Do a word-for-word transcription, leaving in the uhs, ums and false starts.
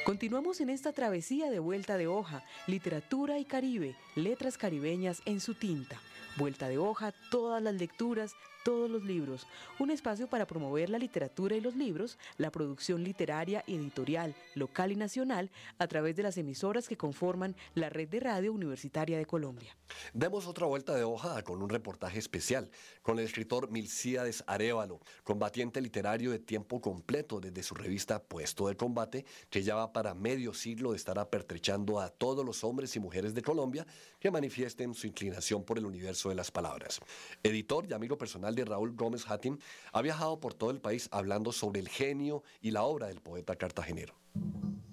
Continuamos en esta travesía de vuelta de hoja, literatura y Caribe, letras caribeñas en su tinta. Vuelta de hoja, todas las lecturas, todos los libros. Un espacio para promover la literatura y los libros, la producción literaria y editorial, local y nacional, a través de las emisoras que conforman la Red de Radio Universitaria de Colombia. Demos otra vuelta de hoja con un reportaje especial con el escritor Milcíades Arévalo, combatiente literario de tiempo completo desde su revista Puesto de Combate, que ya va para medio siglo de estar apertrechando a todos los hombres y mujeres de Colombia que manifiesten su inclinación por el universo de las palabras. Editor y amigo personal de Raúl Gómez Hattin, ha viajado por todo el país hablando sobre el genio y la obra del poeta cartagenero.